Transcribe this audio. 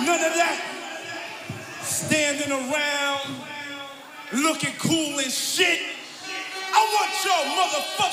None of that standing around looking cool and shit. I want y'all motherfuckers